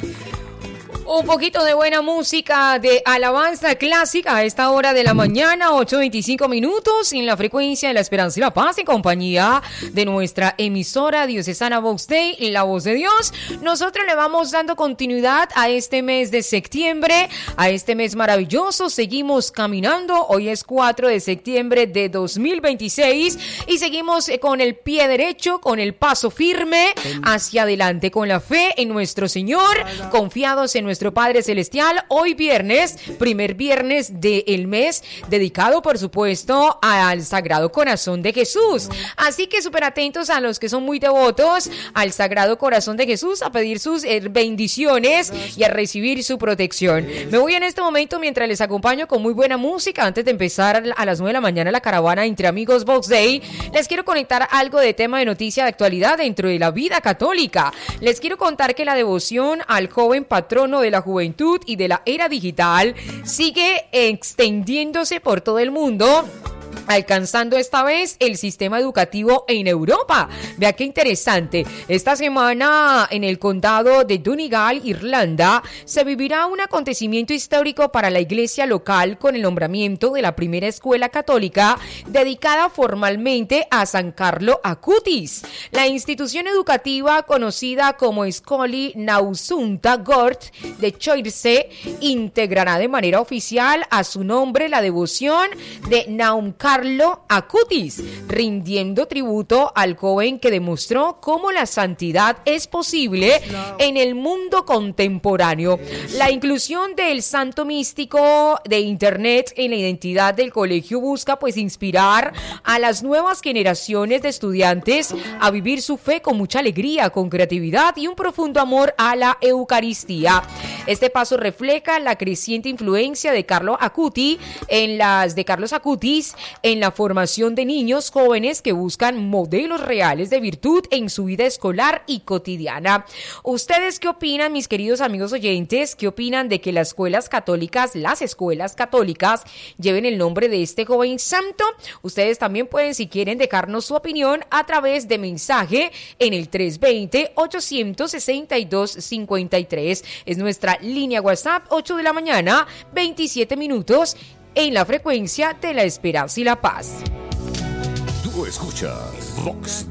Un poquito de buena música de alabanza clásica a esta hora de la mañana, 8:25 minutos, en la frecuencia de la Esperanza y la Paz, en compañía de nuestra emisora diocesana Vox Dei, la voz de Dios. Nosotros le vamos dando continuidad a este mes de septiembre, a este mes maravilloso. Seguimos caminando. Hoy es 4 de septiembre de 2026 y seguimos con el pie derecho, con el paso firme hacia adelante, con la fe en nuestro Señor, confiados en nuestro Padre Celestial. Hoy viernes, primer viernes del mes, dedicado por supuesto al Sagrado Corazón de Jesús. Así que súper atentos a los que son muy devotos al Sagrado Corazón de Jesús, a pedir sus bendiciones y a recibir su protección. Me voy en este momento mientras les acompaño con muy buena música. Antes de empezar a las 9 de la mañana la caravana entre amigos Vox Dei, les quiero conectar algo de tema de noticia de actualidad dentro de la vida católica. Les quiero contar que la devoción al joven patrono de la juventud y de la era digital sigue extendiéndose por todo el mundo, alcanzando esta vez el sistema educativo en Europa. Vea qué interesante. Esta semana en el condado de Donegal, Irlanda, se vivirá un acontecimiento histórico para la iglesia local con el nombramiento de la primera escuela católica dedicada formalmente a San Carlo Acutis. La institución educativa conocida como Scoli Nausunta Gort de Choirse integrará de manera oficial a su nombre la devoción de Naum Carlo Acutis, rindiendo tributo al joven que demostró cómo la santidad es posible en el mundo contemporáneo. La inclusión del santo místico de Internet en la identidad del colegio busca pues inspirar a las nuevas generaciones de estudiantes a vivir su fe con mucha alegría, con creatividad y un profundo amor a la Eucaristía. Este paso refleja la creciente influencia de Carlo Acutis en la formación de niños jóvenes que buscan modelos reales de virtud en su vida escolar y cotidiana. ¿Ustedes qué opinan, mis queridos amigos oyentes? ¿Qué opinan de que las escuelas católicas lleven el nombre de este joven santo? Ustedes también pueden, si quieren, dejarnos su opinión a través de mensaje en el 320-862-53. Es nuestra línea WhatsApp, 8 de la mañana, 27 minutos. En la frecuencia de la Esperanza y la Paz. Tú escuchas Vox